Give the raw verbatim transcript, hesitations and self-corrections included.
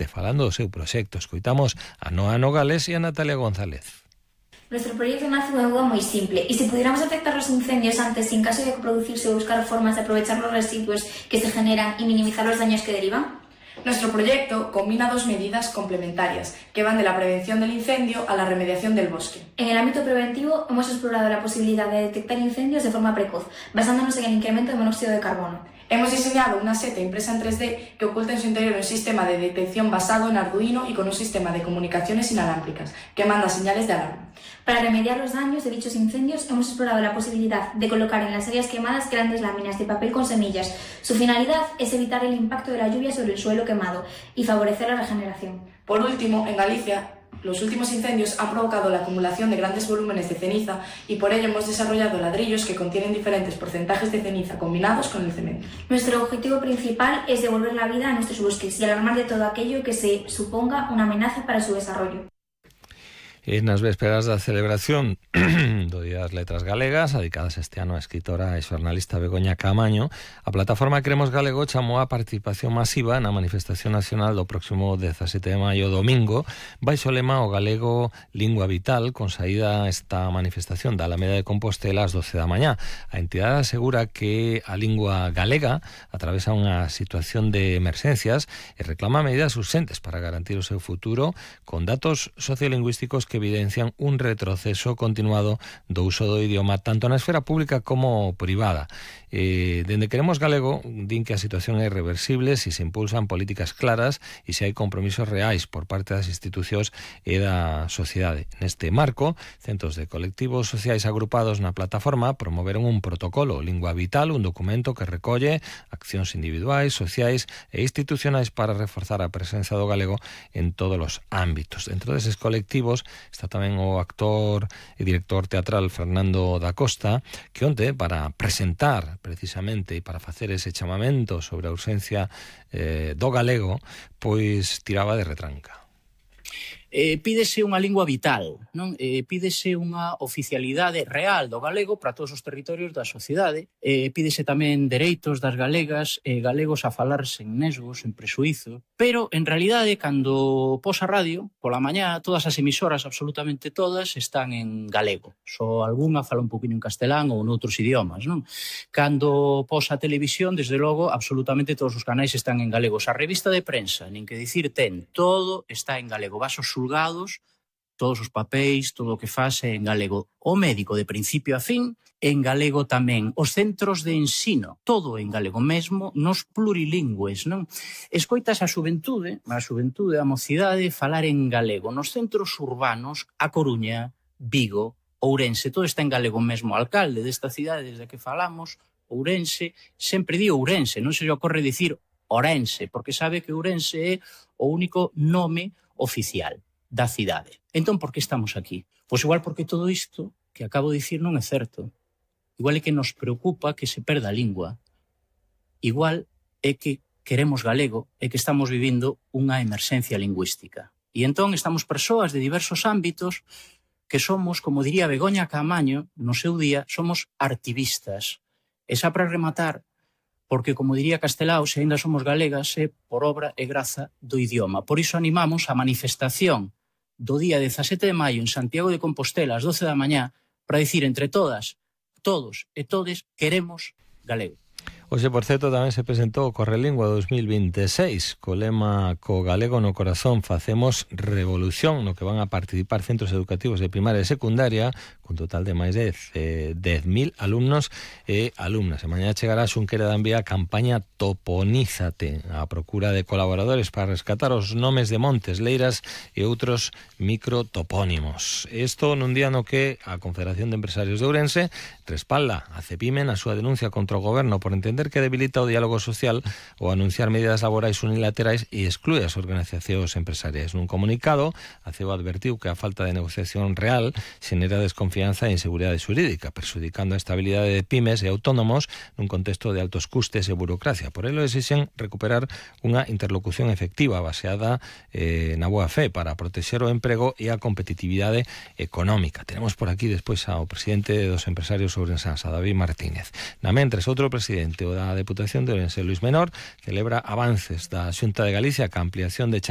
Martínez, falando do seu proxecto. Escoitamos a Noa Nogales e a Natalia González. Nuestro proyecto nace de algo muy simple, y si pudiéramos detectar los incendios antes, sin caso de producirse, o buscar formas de aprovechar los residuos que se generan y minimizar los daños que derivan. Nuestro proyecto combina dos medidas complementarias que van de la prevención del incendio a la remediación del bosque. En el ámbito preventivo hemos explorado la posibilidad de detectar incendios de forma precoz, basándonos en el incremento de monóxido de carbono. Hemos diseñado una seta impresa en tres D que oculta en su interior un sistema de detección basado en Arduino y con un sistema de comunicaciones inalámbricas que manda señales de alarma. Para remediar los daños de dichos incendios hemos explorado la posibilidad de colocar en las áreas quemadas grandes láminas de papel con semillas. Su finalidad es evitar el impacto de la lluvia sobre el suelo quemado y favorecer la regeneración. Por último, en Galicia, los últimos incendios han provocado la acumulación de grandes volúmenes de ceniza y por ello hemos desarrollado ladrillos que contienen diferentes porcentajes de ceniza combinados con el cemento. Nuestro objetivo principal es devolver la vida a nuestros bosques y alarmar de todo aquello que se suponga una amenaza para su desarrollo. E nas vésperas da celebración do Día das Letras Galegas, dedicadas este ano á escritora e xornalista Begoña Caamaño, a plataforma Queremos Galego chamou a participación masiva na manifestación nacional do próximo dezasete de maio domingo, baixo o lema O Galego Lingua Vital, con saída esta manifestación da Alameda de Compostela ás doce da mañá. A entidade asegura que a lingua galega atravesa unha situación de emerxencias e reclama medidas urxentes para garantir o seu futuro, con datos sociolingüísticos que evidencian un retroceso continuado do uso do idioma tanto na esfera pública como privada. Eh, dende Queremos Galego din que a situación é reversible se se impulsan políticas claras e se hai compromisos reais por parte das institucións e da sociedade. Neste marco, centos de colectivos sociais agrupados na plataforma promoveron un protocolo Lingua Vital, un documento que recolle accións individuais, sociais e institucionais para reforzar a presenza do galego en todos os ámbitos. Dentro deses colectivos está tamén o actor e director teatral Fernando da Costa, que onte, para presentar precisamente e para facer ese chamamento sobre a ausencia eh, do galego, pois tiraba de retranca. Eh, pídese unha lingua vital, non? Eh, pídese unha oficialidade real do galego para todos os territorios da sociedade, eh, pídese tamén dereitos das galegas e eh, galegos a falar sen nesgos, sen presuízo, pero en realidade cando pos a radio, pola mañá, todas as emisoras, absolutamente todas, están en galego, só algunha fala un poquinho en castelán ou noutros idiomas, non? Cando pos a televisión, desde logo, absolutamente todos os canais están en galegos. A revista de prensa, nin que dicir ten, todo está en galego, vas aos xulgados, todos os papéis, todo o que fase en galego. O médico de principio a fin, en galego tamén. Os centros de ensino, todo en galego mesmo, nos plurilingües, non? Escoitas a xuventude, a xuventude, a mocidade, falar en galego. Nos centros urbanos, A Coruña, Vigo, Ourense, todo está en galego mesmo. O alcalde desta cidade desde que falamos, Ourense, sempre di Ourense, non se lle ocorre dicir Orense, porque sabe que Ourense é o único nome oficial da cidade. Entón, por que estamos aquí? Pois igual porque todo isto que acabo de dicir non é certo. Igual é que nos preocupa que se perda a lingua. Igual é que queremos galego e que estamos vivindo unha emerxencia lingüística. E entón estamos persoas de diversos ámbitos que somos, como diría Begoña Caamaño no seu día, somos artivistas. E xa para rematar, porque, como diría Castelao, se ainda somos galegas, é por obra e graza do idioma. Por iso animamos a manifestación do día dezasete de maio en Santiago de Compostela ás doce da mañá para dicir entre todas, todos e todes queremos galego. Hoxe, por certo, tamén se presentou o Correlingua dos mil veintiséis, co lema Co galego no corazón facemos revolución, no que van a participar centros educativos de primaria e secundaria, cun total de máis de dez mil alumnos e alumnas. E mañá chegará a Xunquera da Envía a campaña Toponízate, a procura de colaboradores para rescatar os nomes de montes, leiras e outros microtopónimos. Isto nun día no que a Confederación de Empresarios de Ourense respalda a CEPIME na súa denuncia contra o goberno por entender que debilita o diálogo social ou anunciar medidas laborais unilaterais e exclúe as organizacións empresariais. Nun comunicado, a C E O advertiu que a falta de negociación real xenera desconfianza e inseguridade xurídica, perxudicando a estabilidade de pymes e autónomos nun contexto de altos custes e burocracia. Por elo exixen recuperar unha interlocución efectiva baseada eh, na boa fe para protexer o emprego e a competitividade económica. Tenemos por aquí despois ao presidente dos empresarios ourensans, a David Martínez. Na mentres, outro presidente, o da Deputación de Ourense, Luis Menor, celebra avances da Xunta de Galicia ca ampliación de